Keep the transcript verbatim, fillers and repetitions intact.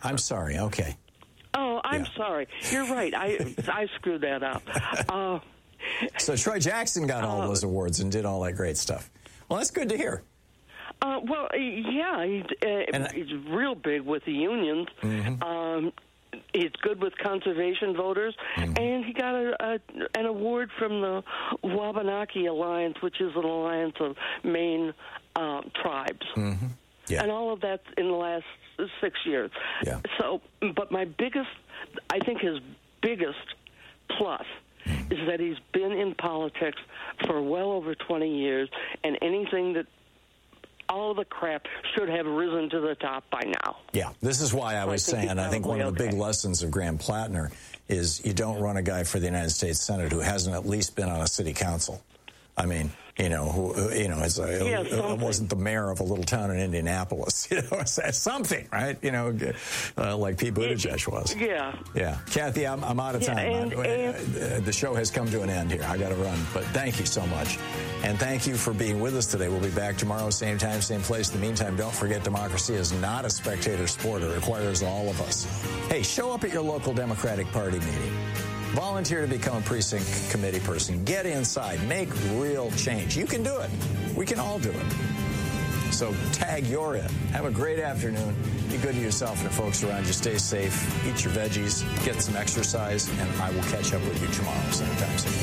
I'm sorry. Okay. Oh, I'm Yeah. sorry. You're right. I I screwed that up. Uh, So Troy Jackson got all uh, those awards and did all that great stuff. Well, that's good to hear. Uh, well, yeah, he's, uh, And- he's real big with the unions. Mm-hmm. Um, he's good with conservation voters, Mm-hmm. and he got a, a, an award from the Wabanaki Alliance, which is an alliance of Maine uh, tribes. Mm-hmm. Yeah. And all of that in the last six years. Yeah. So, but my biggest, I think his biggest plus is that he's been in politics for well over twenty years, and anything that, all of the crap should have risen to the top by now. Yeah, this is why I was I think saying, he's I think one of the probably big okay. lessons of Graham Plattner is you don't run a guy for the United States Senate who hasn't at least been on a city council. I mean, you know, who, you know, as a, Yeah, uh, something. wasn't the mayor of a little town in Indianapolis. You know, it's, it's something, right? You know, uh, like Pete Buttigieg was. Yeah. Yeah. Kathy, I'm, I'm out of Yeah, time. and- I- and- uh, the show has come to an end here. I got to run. But thank you so much. And thank you for being with us today. We'll be back tomorrow, same time, same place. In the meantime, don't forget democracy is not a spectator sport. It requires all of us. Hey, show up at your local Democratic Party meeting. Volunteer to become a precinct committee person. Get inside. Make real change. You can do it. We can all do it. So tag you're in. Have a great afternoon. Be good to yourself and the folks around you. Stay safe. Eat your veggies. Get some exercise. And I will catch up with you tomorrow, same time, same place.